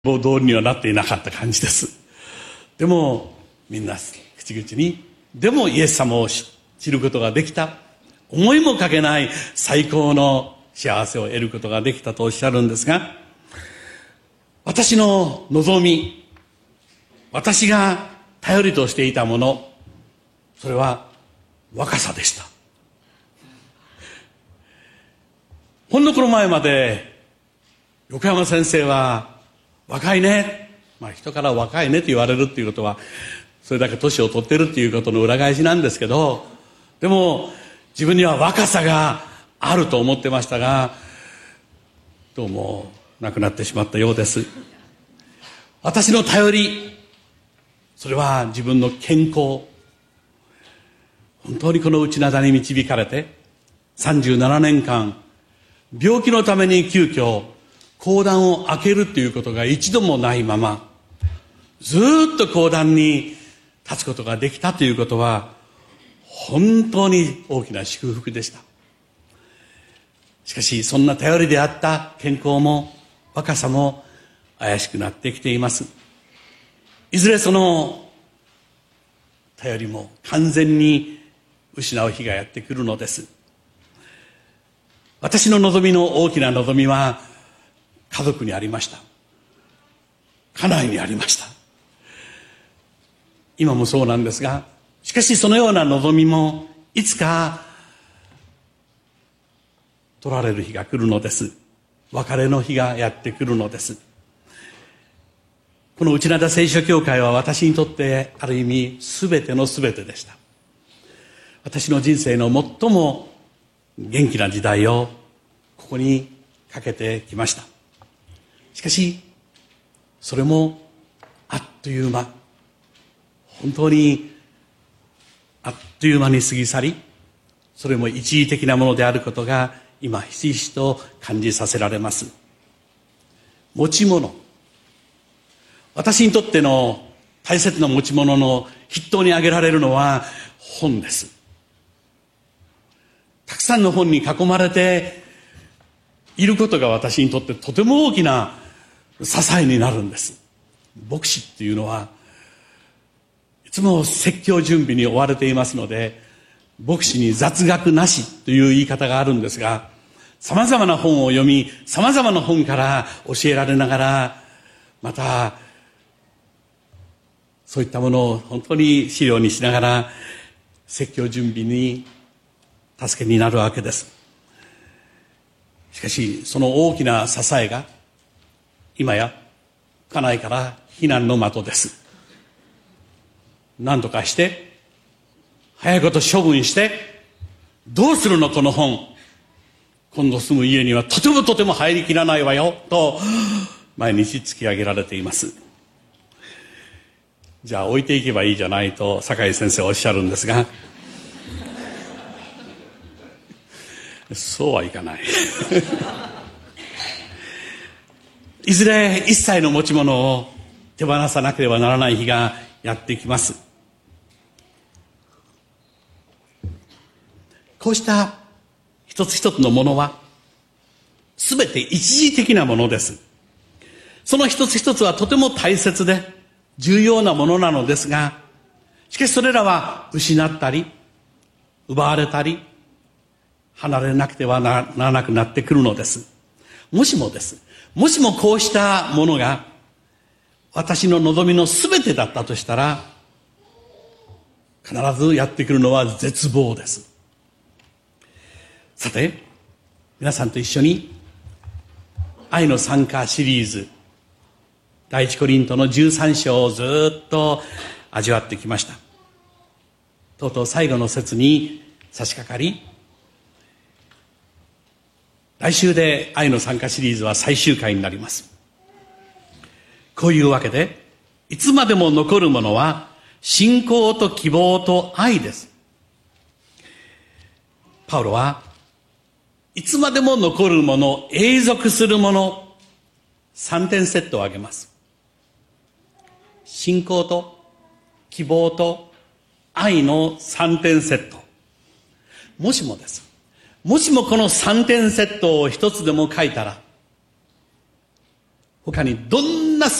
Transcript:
望通りにはなっていなかった感じです。でもみんな口々に、でもイエス様を知ることができた、思いもかけない最高の幸せを得ることができたとおっしゃるんですが、私の望み、私が頼りとしていたもの、それは若さでした。ほんのこの前まで横山先生は若いね、人から若いねと言われるっていうことはそれだけ年を取ってるっていうことの裏返しなんですけど、でも自分には若さがあると思ってましたが、どうもなくなってしまったようです。私の頼り、それは自分の健康。本当にこの内灘に導かれて37年間病気のために急遽講談を開けるということが一度もないままずっと講談に立つことができたということは本当に大きな祝福でした。しかしそんな頼りであった健康も若さも怪しくなってきています。いずれその頼りも完全に失う日がやってくるのです。私の望みの大きな望みは家族にありました。家内にありました。今もそうなんですが、しかしそのような望みもいつか取られる日が来るのです。別れの日がやってくるのです。この内灘聖書教会は私にとってある意味全ての全てでした。私の人生の最も元気な時代をここにかけてきました。しかしそれもあっという間、本当にあっという間に過ぎ去り、それも一時的なものであることが今ひしひしと感じさせられます。持ち物、私にとっての大切な持ち物の筆頭に挙げられるのは本です。たくさんの本に囲まれていることが私にとってとても大きな支えになるんです。牧師っていうのはいつも説教準備に追われていますので、牧師に雑学なしという言い方があるんですが、様々な本を読み、様々な本から教えられながら、またそういったものを本当に資料にしながら説教準備に助けになるわけです。しかしその大きな支えが今や家内から非難の的です。何とかして早いこと処分して、どうするのこの本、今度住む家にはとても入りきらないわよと毎日突き上げられています。じゃあ置いていけばいいじゃないと酒井先生はおっしゃるんですが、そうはいかないいずれ一切の持ち物を手放さなければならない日がやってきます。こうした一つ一つのものはすべて一時的なものです。その一つ一つはとても大切で重要なものなのですが、しかしそれらは失ったり奪われたり離れなくてはならなくなってくるのです。もしもこうしたものが私の望みの全てだったとしたら、必ずやってくるのは絶望です。さて、皆さんと一緒に愛の賛歌シリーズ第一コリントの13章をずっと味わってきました。とうとう最後の節に差し掛かり、来週で愛の賛歌シリーズは最終回になります。こういうわけで、いつまでも残るものは信仰と希望と愛です。パウロはいつまでも残るもの、永続するもの、3点セットを挙げます。信仰と希望と愛の3点セット。もしもこの3点セットを一つでも書いたら、 他にどんな